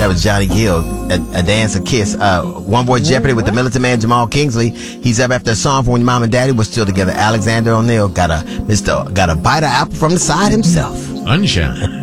That was Johnny Gill, a dance, a kiss. One Boy Jeopardy with the Militant Man Jamal Kingsley. He's up after a song from when Mom and Daddy were still together. Alexander O'Neal got a bite of apple from the side himself. Sunshine.